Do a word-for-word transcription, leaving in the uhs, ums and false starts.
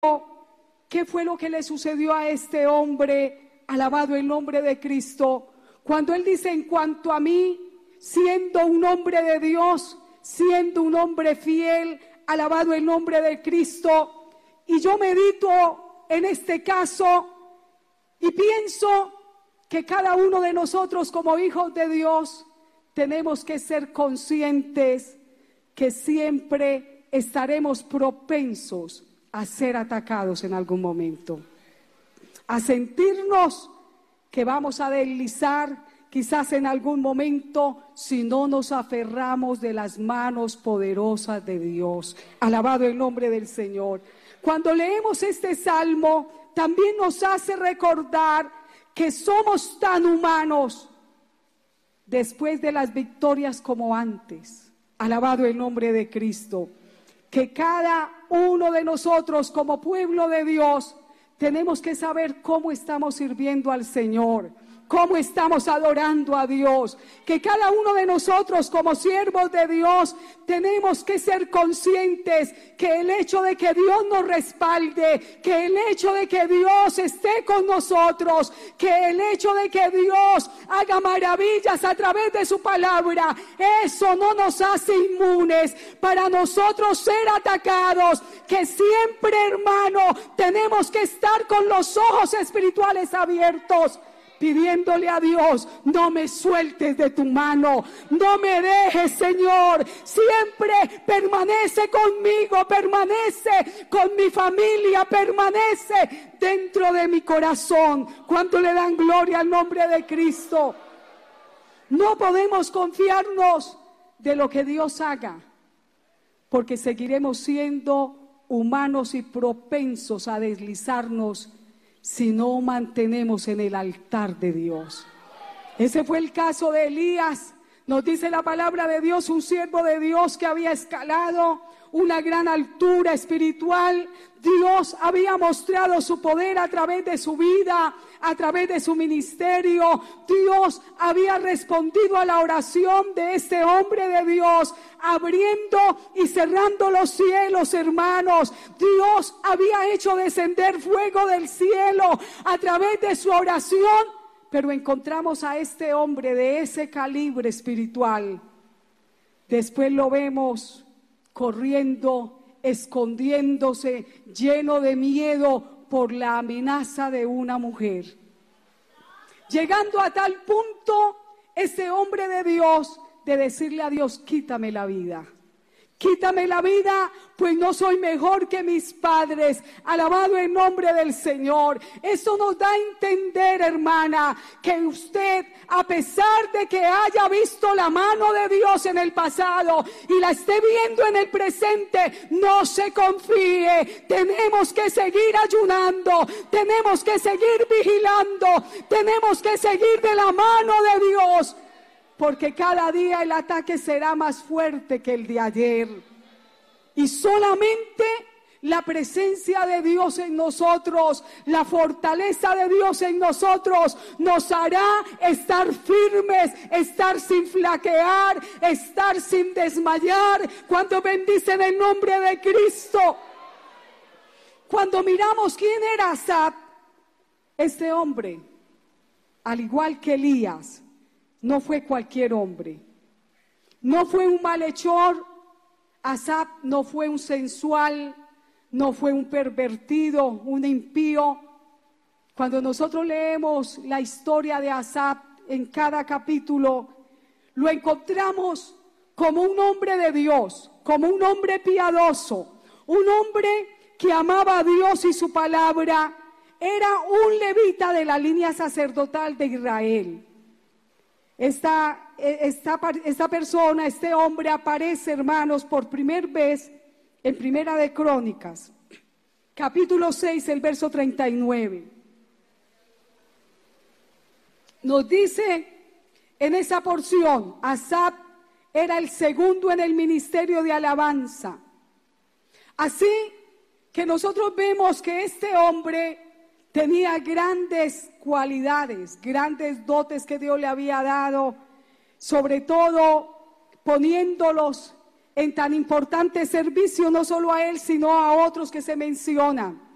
¿qué fue lo que le sucedió a este hombre? Alabado el nombre de Cristo. Cuando él dice, en cuanto a mí, siendo un hombre de Dios, siendo un hombre fiel, alabado el nombre de Cristo. Y yo medito en este caso y pienso que cada uno de nosotros como hijos de Dios tenemos que ser conscientes que siempre estaremos propensos a ser atacados en algún momento, a sentirnos que vamos a deslizar quizás en algún momento si no nos aferramos de las manos poderosas de Dios. Alabado el nombre del Señor. Cuando leemos este salmo, también nos hace recordar que somos tan humanos después de las victorias como antes. Alabado el nombre de Cristo. Que cada uno de nosotros como pueblo de Dios tenemos que saber cómo estamos sirviendo al Señor, cómo estamos adorando a Dios, que cada uno de nosotros como siervos de Dios tenemos que ser conscientes que el hecho de que Dios nos respalde, que el hecho de que Dios esté con nosotros, que el hecho de que Dios haga maravillas a través de su palabra, eso no nos hace inmunes para nosotros ser atacados, que siempre, hermano, tenemos que estar con los ojos espirituales abiertos, pidiéndole a Dios, no me sueltes de tu mano, no me dejes, Señor, siempre permanece conmigo, permanece con mi familia, permanece dentro de mi corazón. Cuando le dan gloria al nombre de Cristo, no podemos confiarnos de lo que Dios haga, porque seguiremos siendo humanos y propensos a deslizarnos si no mantenemos en el altar de Dios. Ese fue el caso de Elías. Nos dice la palabra de Dios, un siervo de Dios que había escalado una gran altura espiritual. Dios había mostrado su poder a través de su vida, a través de su ministerio. Dios había respondido a la oración de este hombre de Dios, abriendo y cerrando los cielos, hermanos. Dios había hecho descender fuego del cielo a través de su oración, pero encontramos a este hombre de ese calibre espiritual. Después lo vemos corriendo, escondiéndose, lleno de miedo por la amenaza de una mujer. Llegando a tal punto, este hombre de Dios, de decirle a Dios, quítame la vida. Quítame la vida, pues no soy mejor que mis padres. Alabado el nombre del Señor. Eso nos da a entender, hermana, que usted, a pesar de que haya visto la mano de Dios en el pasado y la esté viendo en el presente, no se confíe. Tenemos que seguir ayunando, tenemos que seguir vigilando, tenemos que seguir de la mano de Dios, porque cada día el ataque será más fuerte que el de ayer. Y solamente la presencia de Dios en nosotros, la fortaleza de Dios en nosotros, nos hará estar firmes, estar sin flaquear, estar sin desmayar, cuando bendicen el nombre de Cristo. Cuando miramos quién era Asaf, este hombre, al igual que Elías, no fue cualquier hombre, no fue un malhechor. Asaf no fue un sensual, no fue un pervertido, un impío. Cuando nosotros leemos la historia de Asaf en cada capítulo, lo encontramos como un hombre de Dios, como un hombre piadoso, un hombre que amaba a Dios y su palabra. Era un levita de la línea sacerdotal de Israel. Esta, esta, esta persona, este hombre aparece, hermanos, por primera vez en Primera de Crónicas, capítulo seis, el verso treinta y nueve. Nos dice en esa porción, Asaf era el segundo en el ministerio de alabanza. Así que nosotros vemos que este hombre tenía grandes cualidades, grandes dotes que Dios le había dado, sobre todo poniéndolos en tan importante servicio, no solo a él, sino a otros que se mencionan.